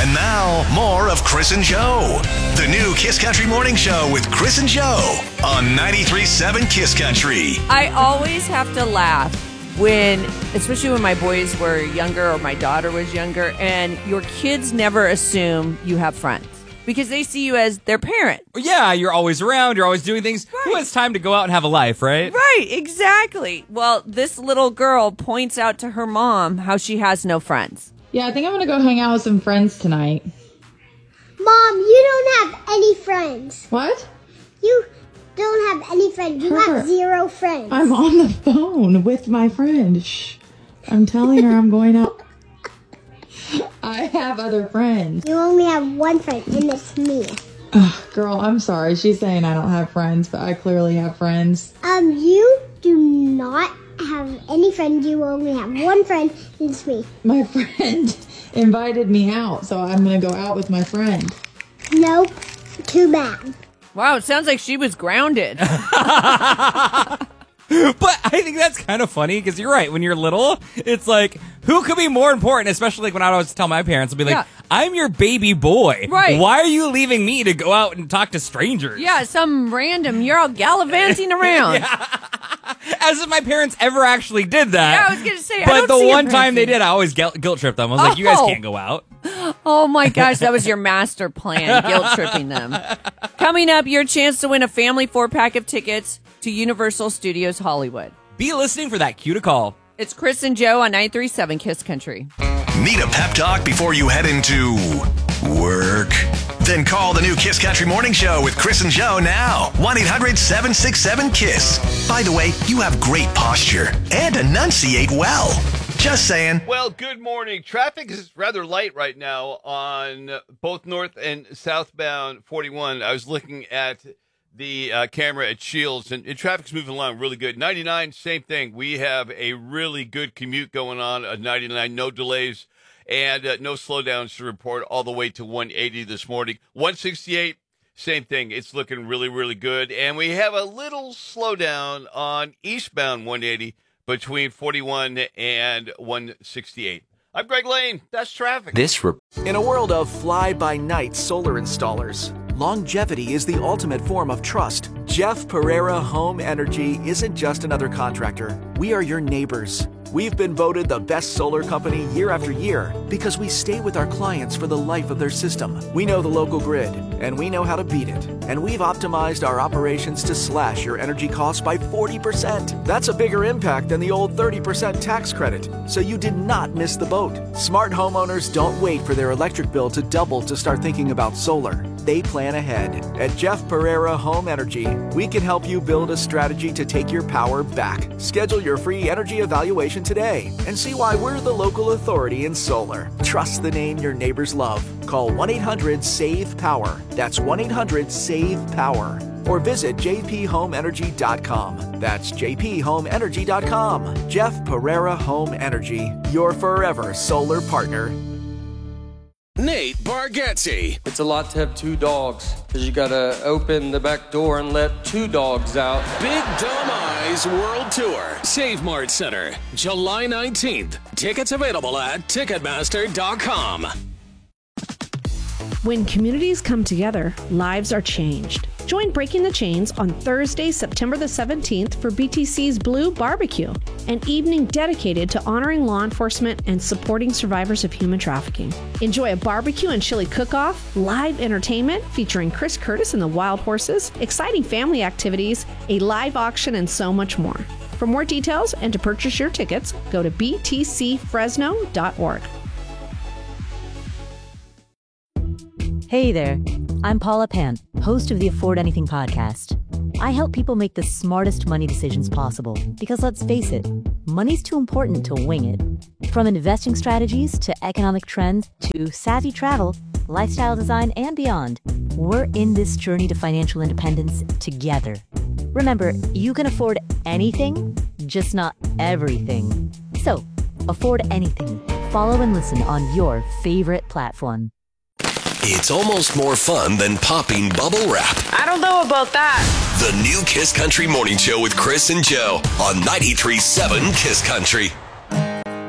And now, more of Chris and Joe. The new Kiss Country Morning Show with Chris and Joe on 93.7 Kiss Country. I always have to laugh especially when my boys were younger or my daughter was younger, and your kids never assume you have friends because they see you as their parent. Yeah, you're always around. You're always doing things. Right. Who has time to go out and have a life, right? Right, exactly. Well, this little girl points out to her mom how she has no friends. Yeah, I think I'm going to go hang out with some friends tonight. Mom, you don't have any friends. What? You don't have any friends. You have 0 friends. I'm on the phone with my friend. Shh. I'm telling her I'm going out. I have other friends. You only have 1 friend, and it's me. Girl, I'm sorry. She's saying I don't have friends, but I clearly have friends. You do not have any friends. You only have 1 friend, and it's me. My friend invited me out, so I'm going to go out with my friend. Nope. Too bad. Wow, it sounds like she was grounded. But I think that's kind of funny because you're right. When you're little, it's like, who could be more important? Especially like when I always tell my parents, I'll be like, Yeah. I'm your baby boy. Right. Why are you leaving me to go out and talk to strangers? Yeah, some random, you're all gallivanting around. As if my parents ever actually did that. Yeah, I was going to say, I But don't the see your one time parents they do did, I always guilt tripped them. I was like, you guys Oh. can't go out. Oh my gosh, that was your master plan, guilt tripping them. Coming up, your chance to win a family 4-pack of tickets to Universal Studios Hollywood. Be listening for that cue to call. It's Chris and Joe on 93.7 Kiss Country. Need a pep talk before you head into work? Then call the new Kiss Country Morning Show with Chris and Joe now. 1-800-767-KISS. By the way, you have great posture and enunciate well. Just saying. Well, good morning. Traffic is rather light right now on both north and southbound 41. I was looking at the camera at Shields, and traffic's moving along really good. 99, same thing. We have a really good commute going on at 99, no delays and no slowdowns to report all the way to 180 this morning. 168, same thing. It's looking really, really good. And we have a little slowdown on eastbound 180 between 41 and 168. I'm Greg Lane. That's traffic. In a world of fly-by-night solar installers, longevity is the ultimate form of trust. Jeff Pereira Home Energy isn't just another contractor. We are your neighbors. We've been voted the best solar company year after year because we stay with our clients for the life of their system. We know the local grid, and we know how to beat it. And we've optimized our operations to slash your energy costs by 40%. That's a bigger impact than the old 30% tax credit. So you did not miss the boat. Smart homeowners don't wait for their electric bill to double to start thinking about solar. They plan ahead. At Jeff Pereira Home Energy, we can help you build a strategy to take your power back. Schedule your free energy evaluation today and see why we're the local authority in solar. Trust the name your neighbors love. Call 1-800-SAVE-POWER. That's 1-800-SAVE-POWER. Or visit jphomeenergy.com. That's jphomeenergy.com. Jeff Pereira Home Energy, your forever solar partner. Nate Bargatze. It's a lot to have 2 dogs, because you gotta open the back door and let 2 dogs out. Big Dumb Eyes World Tour. Save Mart Center, July 19th. Tickets available at Ticketmaster.com. When communities come together, lives are changed. Join Breaking the Chains on Thursday, September the 17th for BTC's Blue Barbecue, an evening dedicated to honoring law enforcement and supporting survivors of human trafficking. Enjoy a barbecue and chili cook-off, live entertainment featuring Chris Curtis and the Wild Horses, exciting family activities, a live auction, and so much more. For more details and to purchase your tickets, go to btcfresno.org. Hey there, I'm Paula Pant, host of the Afford Anything podcast. I help people make the smartest money decisions possible because let's face it, money's too important to wing it. From investing strategies to economic trends to savvy travel, lifestyle design, and beyond, we're in this journey to financial independence together. Remember, you can afford anything, just not everything. So, afford anything. Follow and listen on your favorite platform. It's almost more fun than popping bubble wrap. I don't know about that. The new Kiss Country Morning Show with Chris and Joe on 93.7 Kiss Country.